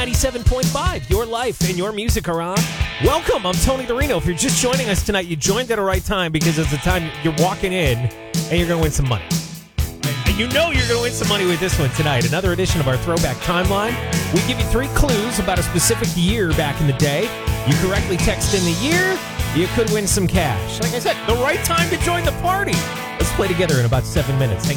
97.5. Your life and your music are on. Welcome. I'm Tony Dorino. If you're just joining us tonight, you joined at the right time because it's the time you're walking in and you're going to win some money. And you know you're going to win some money with this one tonight. Another edition of our Throwback Timeline. We give you 3 clues about a specific year back in the day. You correctly text in the year, you could win some cash. Like I said, the right time to join the party. Let's play together in about 7 minutes.